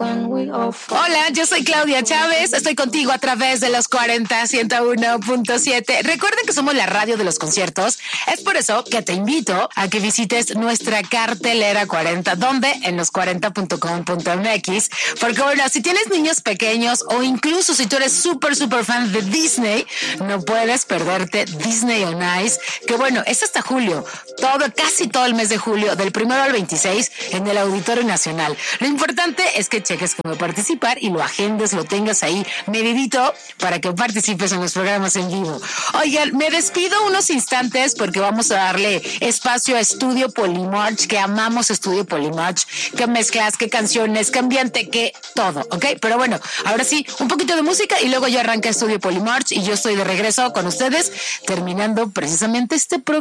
Hola, yo soy Claudia Chávez, estoy contigo a través de los 40-101.7. Recuerden que somos la radio de los conciertos. Es por eso que te invito a que visites nuestra cartelera 40, donde en los40.com.mx, porque bueno, si tienes niños pequeños o incluso si tú eres súper fan de Disney, no puedes perderte Disney on Ice, que bueno, es hasta julio, casi todo el mes de julio, del 1 al 26 en el Auditorio Nacional. Lo importante es que cheques cómo participar y lo agendes, lo tengas ahí medidito para que participes en los programas en vivo. Oigan, me despido unos instantes porque vamos a darle espacio a Estudio Polymarch, que amamos Estudio Polymarch, que mezclas, que canciones, que ambiente, que todo, ¿ok? Pero bueno, ahora sí, un poquito de música y luego ya arranca Estudio Polymarch y yo estoy de regreso con ustedes terminando precisamente este programa.